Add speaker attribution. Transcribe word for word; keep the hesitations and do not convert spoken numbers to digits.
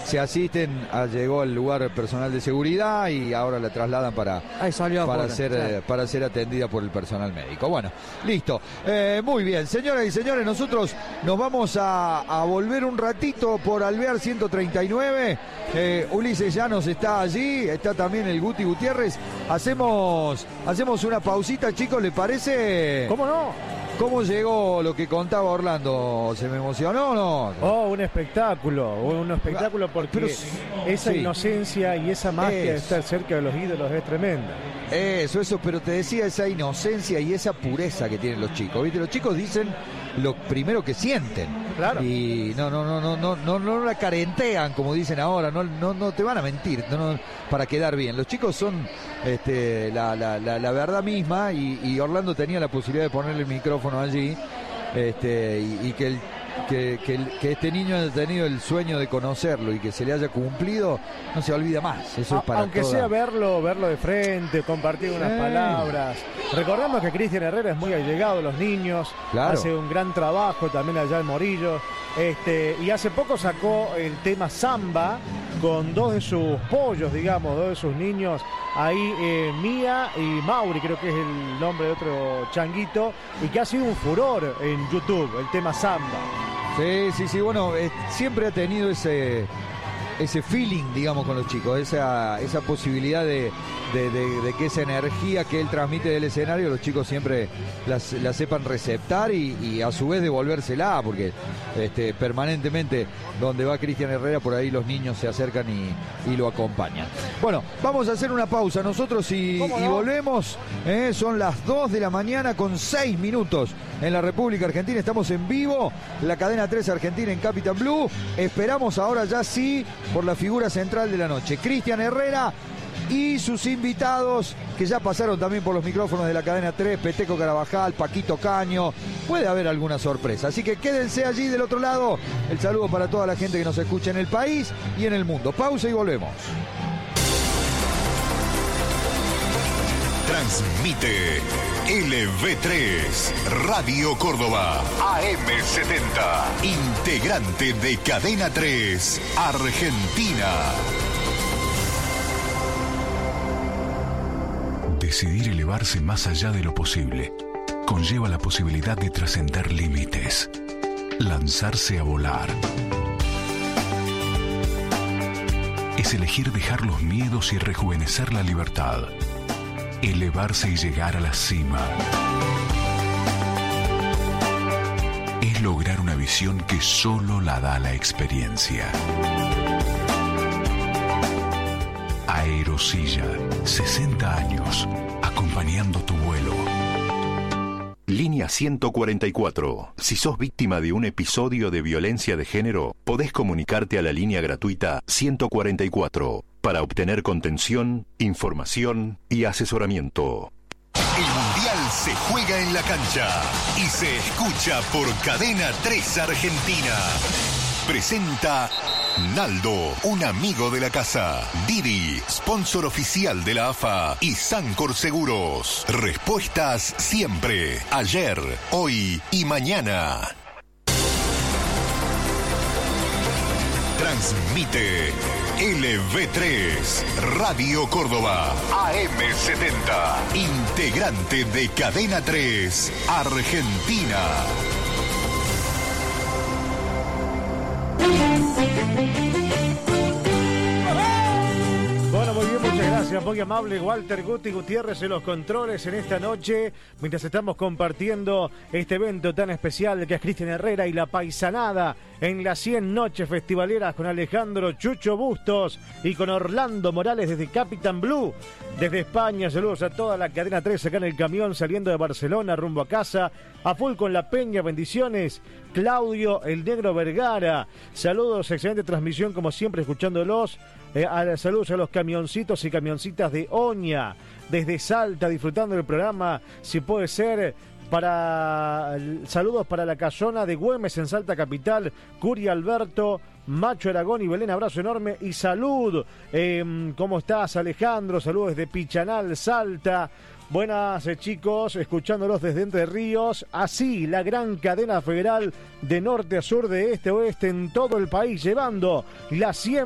Speaker 1: se asisten, a, llegó al lugar personal de seguridad y ahora la trasladan para, para, ser, claro. eh, para ser atendida por el personal médico. Bueno, listo. Eh, muy bien, señoras y señores, nosotros nos vamos a, a volver un ratito por Alvear ciento treinta y nueve. Eh, Ulises Llanos está allí, está también el Guti Gutiérrez. Hacemos, hacemos una pausita, chicos, ¿le parece?
Speaker 2: ¿Cómo no?
Speaker 1: ¿Cómo llegó lo que contaba Orlando? ¿Se me emocionó o no?
Speaker 2: Oh, un espectáculo, un espectáculo porque Pero, esa sí. inocencia y esa magia es. de estar cerca de los ídolos es tremenda.
Speaker 1: Eso, eso, pero te decía esa inocencia y esa pureza que tienen los chicos, ¿viste? Los chicos dicen lo primero que sienten.
Speaker 2: Claro.
Speaker 1: Y no, no, no, no, no, no, no la carentean, como dicen ahora, no, no, no te van a mentir, no, no, para quedar bien. Los chicos son este, la, la, la, la verdad misma, y, y Orlando tenía la posibilidad de ponerle el micrófono allí, este, y, y que el Que, que, que este niño haya tenido el sueño de conocerlo y que se le haya cumplido, no se olvida más. Eso
Speaker 2: A,
Speaker 1: es para
Speaker 2: aunque
Speaker 1: toda...
Speaker 2: sea verlo, verlo de frente, compartir unas eh. palabras. Recordemos que Cristian Herrera es muy allegado a los niños, claro. hace un gran trabajo también allá en Morillo, este, y hace poco sacó el tema Samba con dos de sus pollos, digamos, dos de sus niños, ahí eh, Mía y Mauri, creo que es el nombre de otro changuito, y que ha sido un furor en YouTube, el tema Samba.
Speaker 1: Sí, sí, sí, bueno, eh, siempre ha tenido ese ese feeling, digamos, con los chicos, esa esa posibilidad de, de, de, de que esa energía que él transmite del escenario, los chicos siempre las, la sepan receptar y, y a su vez devolvérsela, porque este, permanentemente donde va Cristian Herrera, por ahí los niños se acercan y, y lo acompañan. Bueno, vamos a hacer una pausa nosotros y, no? y volvemos, ¿eh? Son las dos de la mañana con seis minutos en la República Argentina, estamos en vivo, la cadena tres Argentina en Capital Blue, esperamos ahora ya sí por la figura central de la noche, Cristian Herrera y sus invitados que ya pasaron también por los micrófonos de la cadena tres, Peteco Carabajal, Paquito Caño, puede haber alguna sorpresa, así que quédense allí del otro lado. El saludo para toda la gente que nos escucha en el país y en el mundo. Pausa y volvemos.
Speaker 3: Transmite L V tres, Radio Córdoba, A M setenta, integrante de Cadena tres, Argentina.
Speaker 4: Decidir elevarse más allá de lo posible conlleva la posibilidad de trascender límites, lanzarse a volar. Es elegir dejar los miedos y rejuvenecer la libertad. Elevarse y llegar a la cima. Es lograr una visión que solo la da la experiencia. Aerosilla, sesenta años, acompañando tu vuelo.
Speaker 3: Línea ciento cuarenta y cuatro. Si sos víctima de un episodio de violencia de género, podés comunicarte a la línea gratuita ciento cuarenta y cuatro para obtener contención, información y asesoramiento. El Mundial se juega en la cancha y se escucha por Cadena tres Argentina. Presenta Naldo, un amigo de la casa. Didi, sponsor oficial de la A F A y Sancor Seguros. Respuestas siempre, ayer, hoy y mañana. Transmite L V tres, Radio Córdoba, A M setenta, integrante de Cadena tres, Argentina.
Speaker 2: Bueno, muy bien, muchas gracias, muy amable Walter Guti Gutiérrez en los controles en esta noche, mientras estamos compartiendo este evento tan especial que es Cristian Herrera y la paisanada en las cien noches festivaleras con Alejandro Chucho Bustos y con Orlando Morales desde Capital Blue, desde España. Saludos a toda la cadena tres acá en el camión saliendo de Barcelona rumbo a casa, a full con la peña, bendiciones. Claudio el Negro Vergara, saludos, excelente transmisión como siempre escuchándolos. Eh, a, saludos a los camioncitos y camioncitas de Oña, desde Salta, disfrutando del programa, si puede ser. Para saludos para la casona de Güemes en Salta Capital, Curi Alberto, Macho Aragón y Belén, abrazo enorme y salud. Eh, ¿Cómo estás, Alejandro? Saludos desde Pichanal, Salta. Buenas, eh, chicos, escuchándolos desde Entre Ríos. Así, la gran cadena federal de norte a sur, de este a oeste en todo el país, llevando la cien